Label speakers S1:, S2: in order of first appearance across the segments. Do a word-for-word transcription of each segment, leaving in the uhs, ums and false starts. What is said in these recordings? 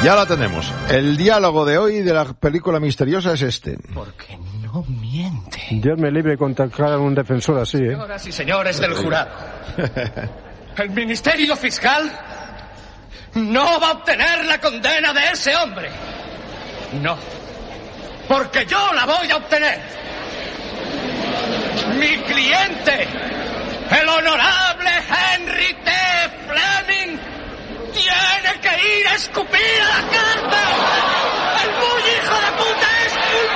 S1: Ya la tenemos. El diálogo de hoy de la película misteriosa es este.
S2: Porque no miente.
S3: Dios me libre contra un defensor así, ¿eh?
S2: Señoras y señores del jurado, el Ministerio Fiscal no va a obtener la condena de ese hombre. No. Porque yo la voy a obtener. Mi cliente, el honorable Henry T. Fleming, tiene que ir a escupir a la cárcel. El muy hijo de puta es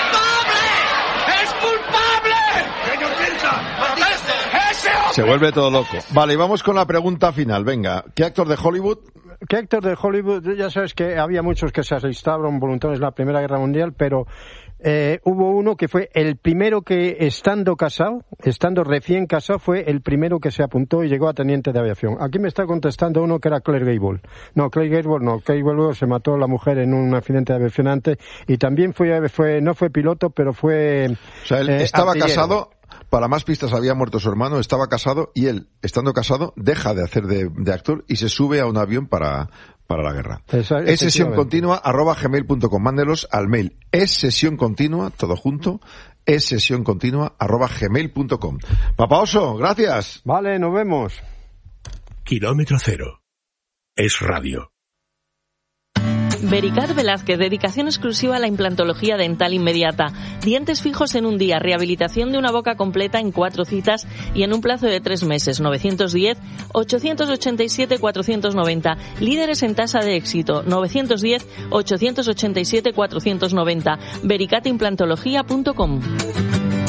S2: culpable. ¡Es culpable! ¡Señor Pilsa! ¡Ese hombre!
S1: Se vuelve todo loco. Vale, y vamos con la pregunta final. Venga, ¿qué actor de Hollywood?
S3: ¿Qué actor de Hollywood? Ya sabes que había muchos que se alistaron voluntarios en la Primera Guerra Mundial, pero eh, hubo uno que fue el primero que, estando casado, estando recién casado, fue el primero que se apuntó y llegó a teniente de aviación. Aquí me está contestando uno que era Clark Gable. No, Clark Gable no. Clark Gable se mató la mujer en un accidente de aviación antes y también fue, fue no fue piloto, pero fue...
S1: O sea, él
S3: eh,
S1: estaba
S3: artillero.
S1: casado... Para más pistas, había muerto su hermano, estaba casado y él, estando casado, deja de hacer de, de actor y se sube a un avión para, para la guerra.
S3: Esa,
S1: es sesión continua arroba gmail punto com. Mándelos al mail. Es sesión continua, todo junto, es sesión continua arroba gmail punto com. Papá Oso, gracias.
S3: Vale, nos vemos.
S4: Kilómetro cero. Es radio.
S5: Vericat Velázquez, dedicación exclusiva a la implantología dental inmediata. Dientes fijos en un día, rehabilitación de una boca completa en cuatro citas y en un plazo de tres meses. novecientos diez, ochocientos ochenta y siete, cuatrocientos noventa. Líderes en tasa de éxito. novecientos diez, ochocientos ochenta y siete, cuatrocientos noventa. vericat implantología punto com.